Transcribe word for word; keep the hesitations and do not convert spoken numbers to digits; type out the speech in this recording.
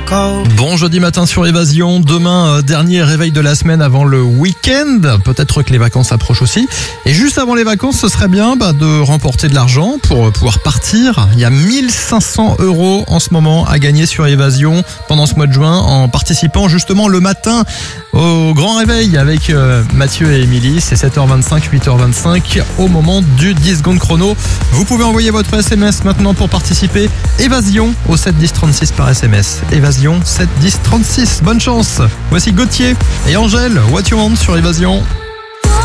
Bon jeudi matin sur Évasion, demain euh, dernier réveil de la semaine avant le week-end, peut-être que les vacances approchent aussi. Et juste avant les vacances, ce serait bien bah, de remporter de l'argent pour euh, pouvoir partir. Il y a mille cinq cents euros en ce moment à gagner sur Évasion pendant ce mois de juin en participant justement le matin au grand réveil avec euh, Mathieu et Émilie. C'est sept heures vingt-cinq, huit heures vingt-cinq au moment du dix secondes chrono. Vous pouvez envoyer votre S M S maintenant pour participer. Évasion au sept dix trente-six par S M S. Évasion sept dix trente-six. Bonne chance. Voici Gauthier et Angèle. What You Want sur Évasion.